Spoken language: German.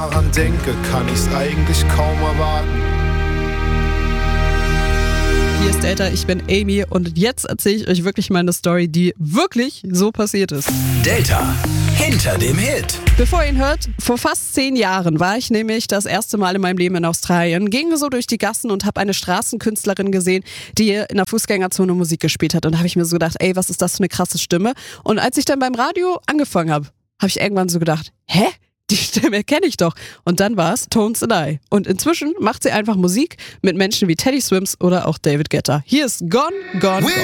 daran denke, kann ich's eigentlich kaum erwarten. Hier ist Delta, ich bin Amy und jetzt erzähle ich euch wirklich mal eine Story, die wirklich so passiert ist. Delta, hinter dem Hit. Bevor ihr ihn hört, vor fast 10 Jahren war ich nämlich das erste Mal in meinem Leben in Australien, ging so durch die Gassen und habe eine Straßenkünstlerin gesehen, die in der Fußgängerzone Musik gespielt hat. Und da habe ich mir so gedacht, ey, was ist das für eine krasse Stimme? Und als ich dann beim Radio angefangen habe ich irgendwann so gedacht, hä? Die Stimme kenne ich doch. Und dann war es Tones and I. Und inzwischen macht sie einfach Musik mit Menschen wie Teddy Swims oder auch David Guetta. Hier ist Gone, Gone, Gone.